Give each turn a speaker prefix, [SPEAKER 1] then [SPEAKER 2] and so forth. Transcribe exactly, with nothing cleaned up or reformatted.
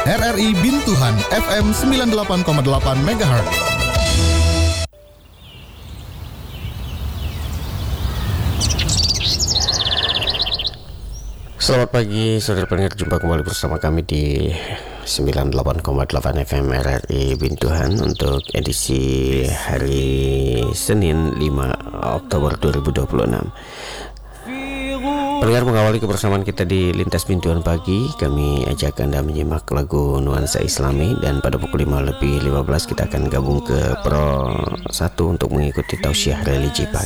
[SPEAKER 1] R R I Bintuhan F M sembilan puluh delapan koma delapan megahertz.
[SPEAKER 2] Selamat pagi saudara pendengar, jumpa kembali bersama kami di sembilan puluh delapan koma delapan F M R R I Bintuhan untuk edisi hari Senin lima Oktober dua ribu dua puluh enam. Pendengar, mengawali kebersamaan kita di Lintas Bintuhan Pagi, kami ajak Anda menyimak lagu nuansa Islami, dan pada pukul lima lebih lima belas kita akan gabung ke Pro satu untuk mengikuti tausiah religi pagi.